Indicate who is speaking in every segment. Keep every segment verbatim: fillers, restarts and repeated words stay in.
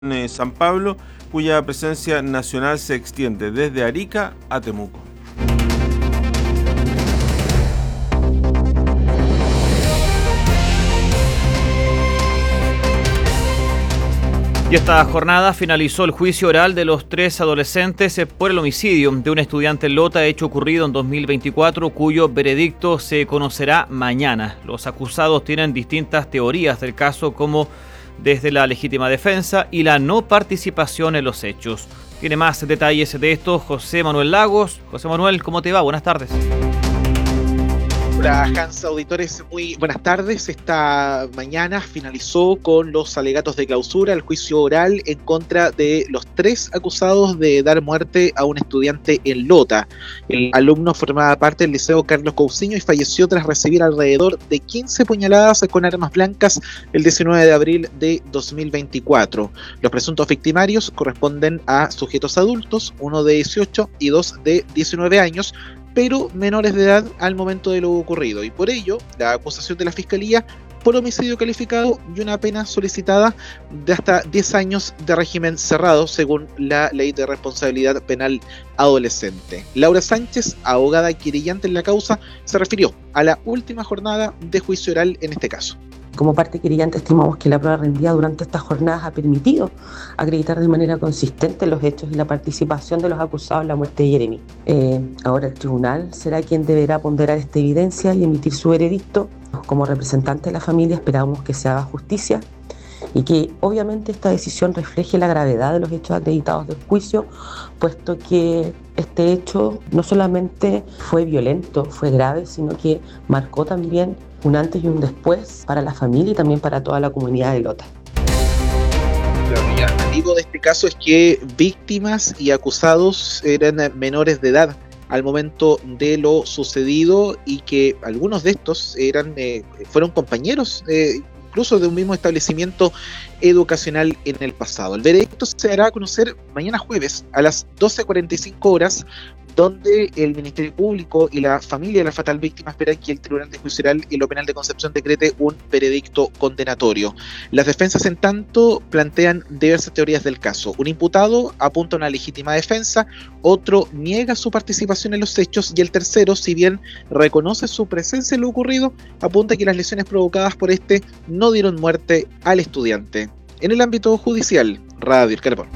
Speaker 1: eh, San Pablo, cuya presencia nacional se extiende desde Arica a Temuco.
Speaker 2: Y esta jornada finalizó el juicio oral de los tres adolescentes por el homicidio de un estudiante en Lota, hecho ocurrido en dos mil veinticuatro, cuyo veredicto se conocerá mañana. Los acusados tienen distintas teorías del caso, como desde la legítima defensa y la no participación en los hechos. Tiene más detalles de esto José Manuel Lagos. José Manuel, ¿cómo te va? Buenas tardes.
Speaker 3: Hola, Hans, auditores, muy buenas tardes. Esta mañana finalizó con los alegatos de clausura el juicio oral en contra de los tres acusados de dar muerte a un estudiante en Lota. El alumno formaba parte del Liceo Carlos Cousiño y falleció tras recibir alrededor de quince puñaladas con armas blancas el diecinueve de abril de dos mil veinticuatro. Los presuntos victimarios corresponden a sujetos adultos, uno de dieciocho y dos de diecinueve años, pero menores de edad al momento de lo ocurrido, y por ello la acusación de la Fiscalía por homicidio calificado y una pena solicitada de hasta diez años de régimen cerrado según la Ley de Responsabilidad Penal Adolescente. Laura Sánchez, abogada querellante en la causa, se refirió a la última jornada de juicio oral en este caso.
Speaker 4: Como parte querellante estimamos que la prueba rendida durante estas jornadas ha permitido acreditar de manera consistente los hechos y la participación de los acusados en la muerte de Jeremy. Eh, ahora el tribunal será quien deberá ponderar esta evidencia y emitir su veredicto. Como representante de la familia esperamos que se haga justicia y que obviamente esta decisión refleje la gravedad de los hechos acreditados del juicio, puesto que este hecho no solamente fue violento, fue grave, sino que marcó también un antes y un después para la familia y también para toda la comunidad de Lota.
Speaker 3: Lo llamativo de este caso es que víctimas y acusados eran menores de edad al momento de lo sucedido y que algunos de estos eran eh, fueron compañeros eh, incluso de un mismo establecimiento educacional en el pasado. El veredicto se dará a conocer mañana jueves a las doce cuarenta y cinco horas, donde el Ministerio Público y la familia de la fatal víctima esperan que el Tribunal de Juicio Oral y lo Penal de Concepción decrete un veredicto condenatorio. Las defensas, en tanto, plantean diversas teorías del caso. Un imputado apunta a una legítima defensa, otro niega su participación en los hechos y el tercero, si bien reconoce su presencia en lo ocurrido, apunta que las lesiones provocadas por este no dieron muerte al estudiante. En el ámbito judicial, Radio El Carbón.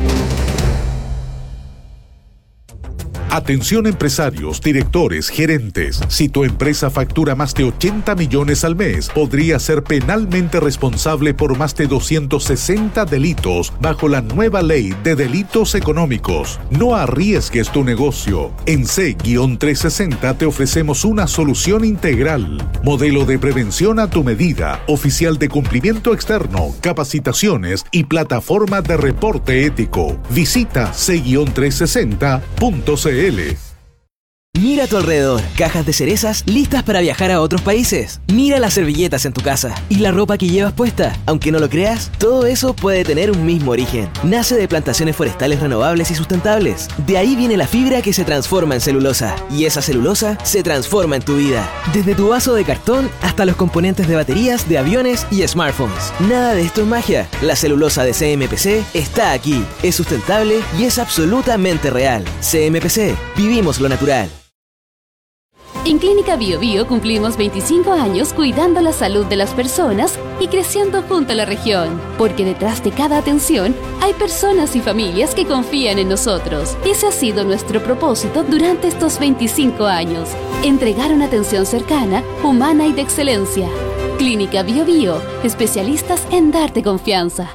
Speaker 5: Atención empresarios, directores, gerentes. Si tu empresa factura más de ochenta millones al mes, podría ser penalmente responsable por más de doscientos sesenta delitos bajo la nueva ley de delitos económicos. No arriesgues tu negocio. En C trescientos sesenta te ofrecemos una solución integral. Modelo de prevención a tu medida, oficial de cumplimiento externo, capacitaciones y plataforma de reporte ético. Visita C trescientos sesenta punto c l.
Speaker 6: Mira a tu alrededor, cajas de cerezas listas para viajar a otros países. Mira las servilletas en tu casa y la ropa que llevas puesta. Aunque no lo creas, todo eso puede tener un mismo origen. Nace de plantaciones forestales renovables y sustentables. De ahí viene la fibra que se transforma en celulosa. Y esa celulosa se transforma en tu vida. Desde tu vaso de cartón hasta los componentes de baterías de aviones y smartphones. Nada de esto es magia. La celulosa de C M P C está aquí. Es sustentable y es absolutamente real. C M P C. Vivimos lo natural.
Speaker 7: En Clínica Bio Bio cumplimos veinticinco años cuidando la salud de las personas y creciendo junto a la región, porque detrás de cada atención hay personas y familias que confían en nosotros. Ese ha sido nuestro propósito durante estos veinticinco años, entregar una atención cercana, humana y de excelencia. Clínica Bio Bio, especialistas en darte confianza.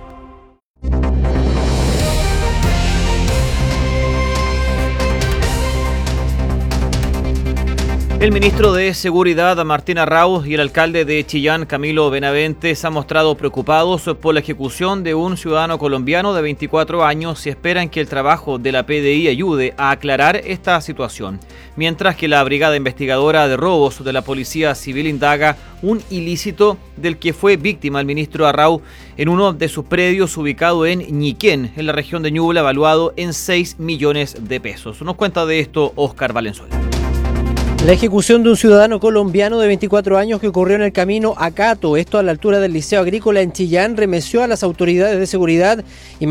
Speaker 2: El ministro de Seguridad, Martín Arrau, y el alcalde de Chillán, Camilo Benavente, se han mostrado preocupados por la ejecución de un ciudadano colombiano de veinticuatro años y esperan que el trabajo de la P D I ayude a aclarar esta situación. Mientras que la Brigada Investigadora de Robos de la Policía Civil indaga un ilícito del que fue víctima el ministro Arrau en uno de sus predios ubicado en Ñiquén, en la región de Ñuble, evaluado en seis millones de pesos. Nos cuenta de esto Óscar Valenzuela.
Speaker 8: La ejecución de un ciudadano colombiano de veinticuatro años que ocurrió en el camino Acato, esto a la altura del Liceo Agrícola en Chillán, remeció a las autoridades de seguridad y